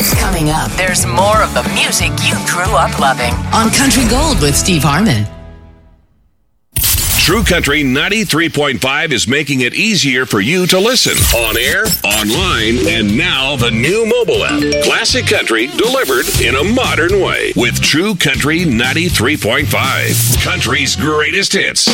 Coming up, there's more of the music you grew up loving on Country Gold with Steve Harmon. True Country 93.5 is making it easier for you to listen. On air, online, and now the new mobile app. Classic country delivered in a modern way with True Country 93.5. Country's greatest hits.